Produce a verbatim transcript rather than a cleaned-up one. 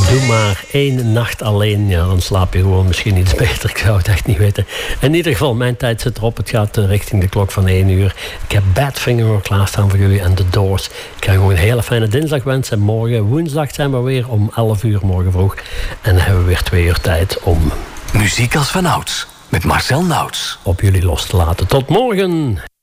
Doe maar één nacht alleen. Ja, dan slaap je gewoon misschien iets beter. Ik zou het echt niet weten. In ieder geval, mijn tijd zit erop. Het gaat richting de klok van één uur. Ik heb Badfinger nog klaarstaan voor jullie en The Doors. Ik ga gewoon een hele fijne dinsdag wensen. Morgen woensdag zijn we weer om elf uur morgen vroeg. En dan hebben we weer twee uur tijd om... Muziek als vanouds. Met Marcel Nauts. Op jullie los te laten. Tot morgen!